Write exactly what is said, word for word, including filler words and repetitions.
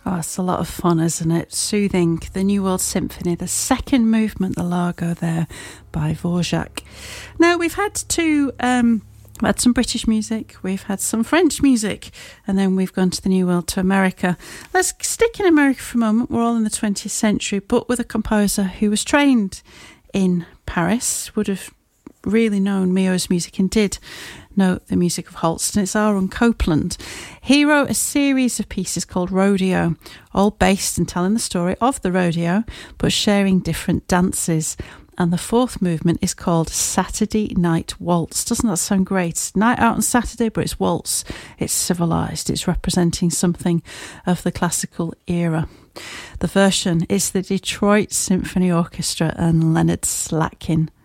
Oh, it's a lot of fun, isn't it? Soothing, the New World Symphony, the second movement, the Largo there by Dvorak. Now, we've had two... Um, We've had some British music, we've had some French music, and then we've gone to the New World, to America. Let's stick in America for a moment. We're all in the twentieth century, but with a composer who was trained in Paris, would have really known Mio's music and did know the music of Holst, and it's Aaron Copland. He wrote a series of pieces called Rodeo, all based and telling the story of the rodeo, but sharing different dances. And the fourth movement is called Saturday Night Waltz. Doesn't that sound great? Night out on Saturday, but it's waltz. It's civilised. It's representing something of the classical era. The version is the Detroit Symphony Orchestra and Leonard Slatkin